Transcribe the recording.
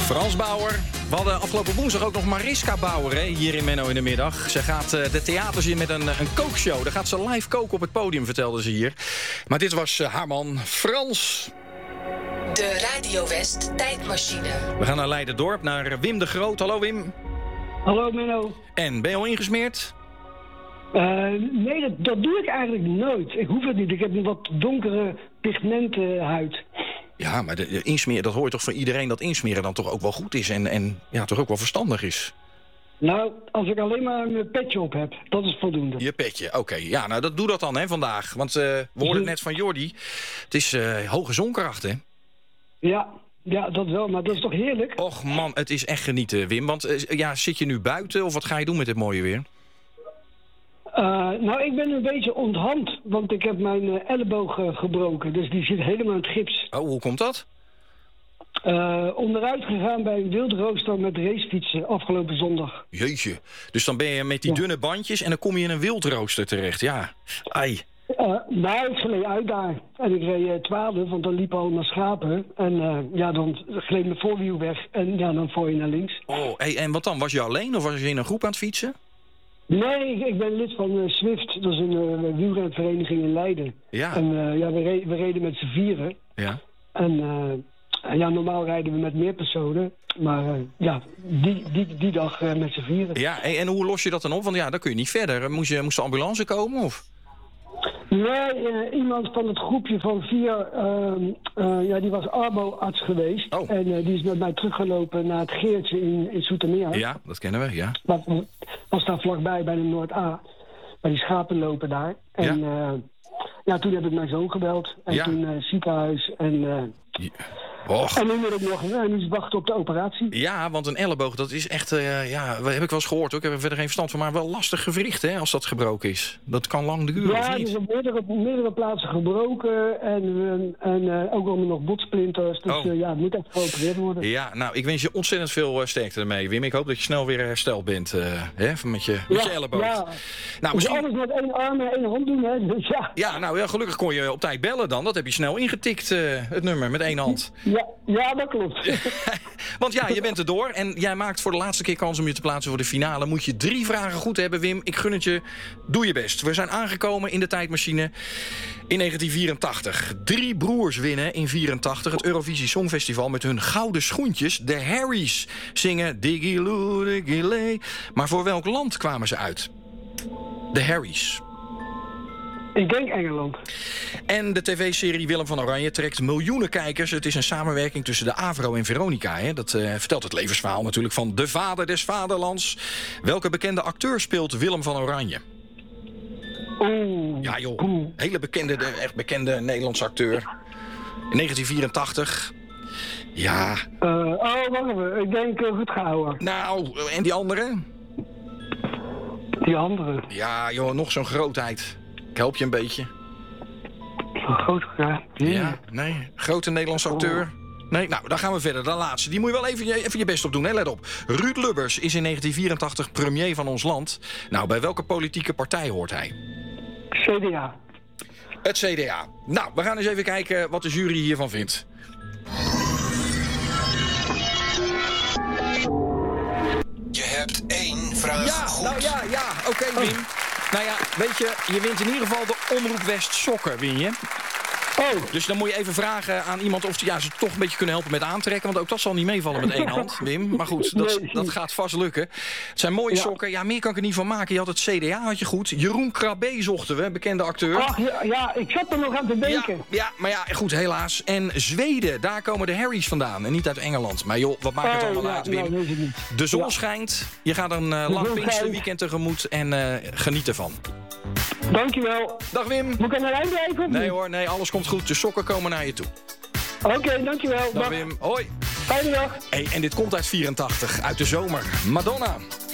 Frans Bauer. We hadden afgelopen woensdag ook nog Mariska Bauer hier in Menno in de middag. Ze gaat de theaters in met een kookshow. Daar gaat ze live koken op het podium, vertelde ze hier. Maar dit was haar man Frans. De Radio West tijdmachine. We gaan naar Leiderdorp, naar Wim de Groot. Hallo Wim. Hallo Menno. En, ben je al ingesmeerd? Nee, dat doe ik eigenlijk nooit. Ik hoef het niet. Ik heb een wat donkere pigmentenhuid. Ja, maar insmeren, dat hoor je toch van iedereen dat insmeren dan toch ook wel goed is en ja, toch ook wel verstandig is. Nou, als ik alleen maar mijn petje op heb, dat is voldoende. Je petje, oké. Ja, nou, doe dat dan vandaag. Want we hoorden net van Jordi. Het is hoge zonkracht, hè? Ja, dat wel, maar dat is toch heerlijk? Och man, het is echt genieten, Wim. Want zit je nu buiten of wat ga je doen met dit mooie weer? Nou, ik ben een beetje onthand, want ik heb mijn elleboog gebroken. Dus die zit helemaal in het gips. Oh, hoe komt dat? Onderuit gegaan bij een wildrooster met racefietsen afgelopen zondag. Jeetje, dus dan ben je met die dunne bandjes en dan kom je in een wildrooster terecht, ja. Ai. Nou, ik gleed uit daar. En ik reed 12, want dan liepen allemaal schapen. En dan gleed mijn voorwiel weg en dan voor je naar links. Oh, en wat dan? Was je alleen of was je in een groep aan het fietsen? Nee, ik ben lid van Swift. Dat is een wielrenvereniging in Leiden. Ja. En we reden met z'n vieren. Ja. En normaal rijden we met meer personen. Maar die dag met z'n vieren. Ja, en hoe los je dat dan op? Want ja, dan kun je niet verder. Moest de ambulance komen, of? Nee, iemand van het groepje van 4, die was arbo-arts geweest. Oh. En die is met mij teruggelopen naar het Geertje in Zoetermeer. Ja, dat kennen we, ja. Was daar vlakbij bij de Noord-A. Bij die schapen lopen daar. En toen heb ik mijn zoon gebeld. En toen ziekenhuis en... Och. En nu moet ik nu wachten op de operatie. Ja, want een elleboog, dat is echt, heb ik wel eens gehoord ook. Ik heb er verder geen verstand van, maar wel lastig gewricht, hè, als dat gebroken is. Dat kan lang duren, of niet? Ja, er is op meerdere plaatsen gebroken en ook allemaal nog botsplinters. Dus het moet echt geopereerd worden. Ja, nou, ik wens je ontzettend veel sterkte ermee, Wim. Ik hoop dat je snel weer hersteld bent, met je elleboog. Ja. Nou, misschien... alles met 1 arm en 1 hand doen, hè. Dus ja, gelukkig kon je op tijd bellen dan. Dat heb je snel ingetikt, het nummer, met 1 hand. Ja, dat klopt. Want je bent er door en jij maakt voor de laatste keer kans om je te plaatsen voor de finale. Moet je 3 vragen goed hebben, Wim. Ik gun het je. Doe je best. We zijn aangekomen in de tijdmachine in 1984. 3 broers winnen in 1984 het Eurovisie Songfestival met hun gouden schoentjes. De Harrys zingen Diggy Loo, Diggy Lee. Maar voor welk land kwamen ze uit? De Harrys. Ik denk Engeland. En de tv-serie Willem van Oranje trekt miljoenen kijkers. Het is een samenwerking tussen de Avro en Veronica. Hè? Dat vertelt het levensverhaal natuurlijk van de vader des vaderlands. Welke bekende acteur speelt Willem van Oranje? Ja joh, hele bekende, echt bekende Nederlandse acteur. In 1984. Ja. Wacht even. Ik denk Rutger Hauer. Nou, en die andere? Die andere? Ja joh, nog zo'n grootheid. Ik help je een beetje. Ja, nee. Grote Nederlandse acteur. Nee, nou, dan gaan we verder. De laatste. Die moet je wel even je best op doen, hè? Let op. Ruud Lubbers is in 1984 premier van ons land. Nou, bij welke politieke partij hoort hij? CDA. Het CDA. Nou, we gaan eens even kijken wat de jury hiervan vindt. Je hebt 1 vraag goed. Nou ja. Oké, Wim. Nou ja, weet je wint in ieder geval de Omroep West sokken, win je. Dus dan moet je even vragen aan iemand of ze toch een beetje kunnen helpen met aantrekken. Want ook dat zal niet meevallen met 1 hand, Wim. Maar goed, dat gaat vast lukken. Het zijn mooie sokken. Ja, meer kan ik er niet van maken. Je had het CDA, had je goed. Jeroen Krabbe zochten we, bekende acteur. Ach, ik zat er nog aan te denken. Ja, maar goed, helaas. En Zweden, daar komen de Harrys vandaan. En niet uit Engeland. Maar joh, wat maakt het allemaal uit, Wim? Nou, de zon schijnt. Je gaat een lang Pinksterweekend tegemoet. En geniet ervan. Dankjewel. Dag Wim. Moet ik aan de lijn blijven? Nee hoor, alles komt goed. De sokken komen naar je toe. Oké, dankjewel. Dag Wim. Hoi. Fijne dag. Hey, en dit komt uit 84, uit de zomer. Madonna.